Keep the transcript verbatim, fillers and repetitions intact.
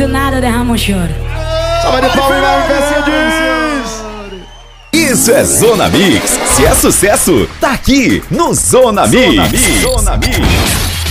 do nada derrama um choro. Salva de palmas, Mercedes! Isso é Zona Mix. Se é sucesso, tá aqui no Zona Mix. Zona Mix. Zona Mix.